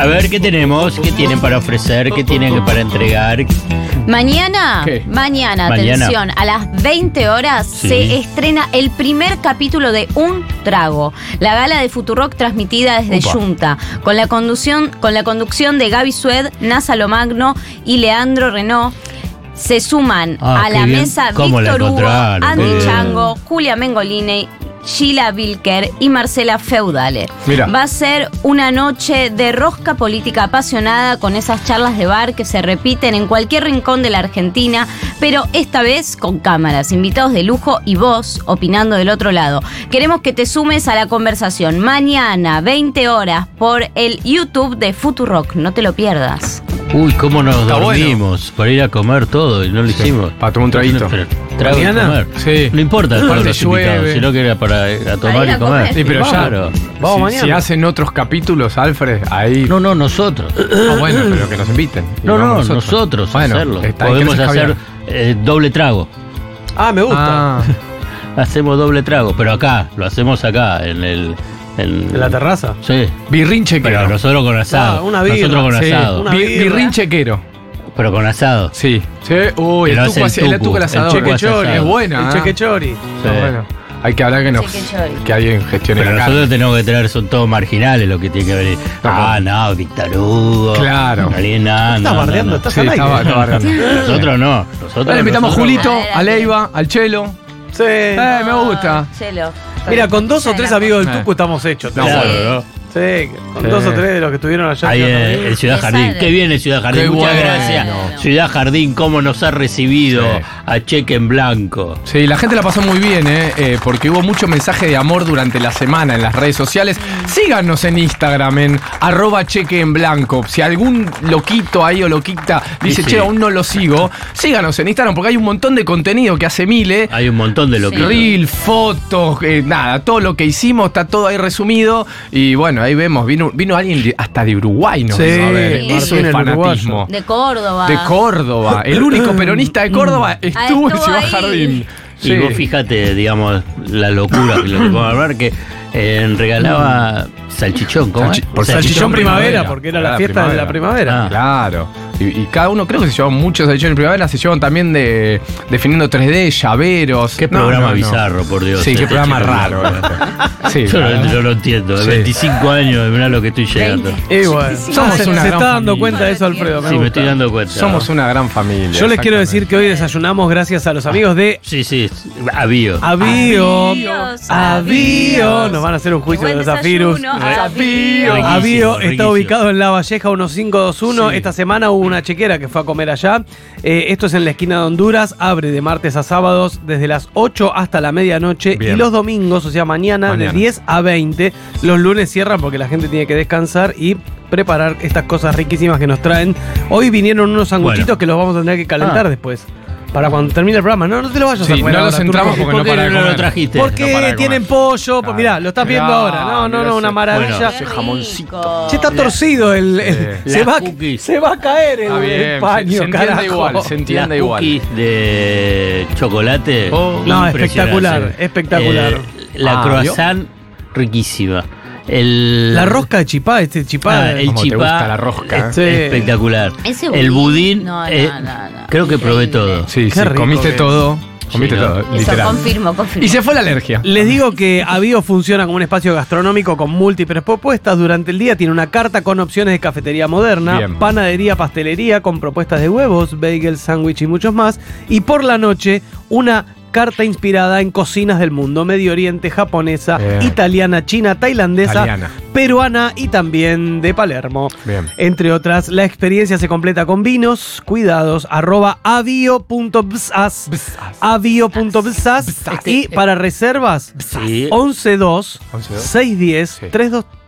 A ver, ¿qué tenemos? ¿Qué tienen para ofrecer? ¿Qué tienen para entregar? Mañana, ¿Qué? mañana, atención, a las 20 horas se estrena el primer capítulo de Un Trago, la gala de Futurock transmitida desde Junta, con la conducción de Gaby Sued, Nasa Lomagno y Leandro Renault. Se suman a la mesa Víctor Hugo, Andy Chango, Julia Mengolini, Sheila Vilker y Marcela Feudale. Mirá. Va a ser una noche de rosca política apasionada con esas charlas de bar que se repiten en cualquier rincón de la Argentina, pero esta vez con cámaras, invitados de lujo y vos opinando del otro lado. Queremos que te sumes a la conversación mañana, 20 horas, por el YouTube de Futurock. No te lo pierdas. Uy, cómo nos dormimos para ir a comer todo y no lo hicimos. Para tomar un traguito. Trago y ¿Mañana? comer. Sí. No importa para Aparte los invitados, llueve. sino que era para ir a tomar y comer. Sí, pero Claro. Vamos si, mañana. si hacen otros capítulos, Alfred, ahí. No, nosotros. Ah, bueno, pero que nos inviten. Y No, vamos nosotros Bueno, hacerlo. está ahí, Podemos gracias, hacer doble trago. Ah, me gusta. Ah, Hacemos doble trago, pero acá, lo hacemos acá, en ¿En la terraza? Sí. birrín Pero chequero. nosotros con asado. Ah, una birra. Nosotros con Sí, asado. Una birra. birrín chequero. Pero con asado. Sí. Sí. Uy, Pero el es tuco, el el tucu, tuco el el asador. cheque chori. asado. Es buena. El cheque chori. Sí. Está bueno. Hay que hablar que alguien gestione Pero la nosotros carne. tenemos que traer, son todos marginales lo que tiene que venir. No, Víctor Hugo. Claro. Alguien, no, ¿Estás no, bardeando? no. ¿Estás Sí, al aire? estaba bardeando. Nosotros no. Nosotros, Le invitamos a nosotros- Julito, a Leiva, al Chelo. Sí. Me gusta. Chelo. Mira, con 2 o 3 amigos del Eh. Tucu estamos hechos. Claro, Sí. ¿no? Sí, con Sí. 2 o 3 de los que estuvieron allá. Ahí en Ciudad Esa Jardín. de- Qué bien el Ciudad Jardín. Qué Muchas bueno. gracias. Ciudad Jardín, cómo nos ha recibido Sí. a Cheque en Blanco. Sí, la gente la pasó muy bien, porque hubo mucho mensaje de amor durante la semana en las redes sociales. Síganos en Instagram, en @chequeenblanco. Si algún loquito ahí o loquita dice, Sí. che, aún no lo sigo, síganos en Instagram, porque hay un montón de contenido que hace Mile. Hay un montón de lo que. Reel, fotos, nada, todo lo que hicimos está todo ahí resumido. Y bueno, ahí vemos, vino alguien hasta de Uruguay, ¿no? Sí, A ver, Martín eso es el fanatismo. De Córdoba. De Córdoba, el único peronista de Córdoba estuvo en estuvo Ciudad ahí. Jardín. Y vos fíjate, digamos, la locura que lo que podemos hablar, que regalaba salchichón, ¿cómo es? Por Salchichón primavera, porque era la fiesta de la primavera. Ah. Claro. Y cada uno, creo que se llevan muchos salchichones en primavera, se llevan también de definiendo 3D, llaveros. Qué No, programa no, no. bizarro, por Dios. Sí, qué este programa chico. raro. Sí, Yo no lo entiendo. De Sí. 25 años, mirá lo que estoy llegando. Y bueno, Somos se una se gran está dando familia. cuenta de eso, Alfredo. Sí, me gusta. estoy dando cuenta. Somos una gran familia. Yo les quiero decir exactamente. que hoy desayunamos gracias a los amigos de Sí, avío. Avío. Avíos. Avío. Nos van a hacer un juicio de Buen los Zafirus. desayuno. Desafío. Riquísimo, Avío está riquísimo. ubicado en La Valleja 1521. Sí. Esta semana hubo una chequera que fue a comer allá. Esto es en la esquina de Honduras. Abre de martes a sábados desde las 8 hasta la medianoche. Bien. Y los domingos, o sea, mañana de 10 a 20. Los lunes cierran porque la gente tiene que descansar y preparar estas cosas riquísimas que nos traen. Hoy vinieron unos sanguchitos Bueno. que los vamos a tener que calentar Ah. después. Para cuando termine el programa. No te lo vayas Sí, a comer no ahora, los entramos Turco. porque no para de no lo comer. trajiste? Porque No para de tienen comer. pollo. Claro. Mirá, lo estás viendo Claro, ahora. No, mira una ese- maravilla. Qué jamoncito. rico. Che, está torcido Las se, va, cookies. se va a caer Está el bien, paño, se entiende carajo. igual, se entiende Las igual. cookies de chocolate. Oh. No, impresionante. espectacular, espectacular. La Ah, croissant, riquísima. La rosca de chipá, chipá. el ¿Cómo te chipá, gusta la rosca? Sí. espectacular. Ese El budín, No, creo que probé Increíble. todo. Sí, Qué sí, rico comiste que es. todo. Comiste ¿no? todo, Eso, literal. confirmo. Y se fue la alergia. Les digo que Avío funciona como un espacio gastronómico con múltiples propuestas. Durante el día tiene una carta con opciones de cafetería moderna, Bien. panadería, pastelería con propuestas de huevos, bagels, sándwich y muchos más. Y por la noche, una carta inspirada en cocinas del mundo: Medio Oriente, japonesa, Bien. italiana, china, tailandesa, Italiana. peruana y también de Palermo. Bien. Entre otras, la experiencia se completa con vinos, cuidados, @avio.bsas, avio.bsas y para reservas, Sí. 112 11 2. 610 Sí. 32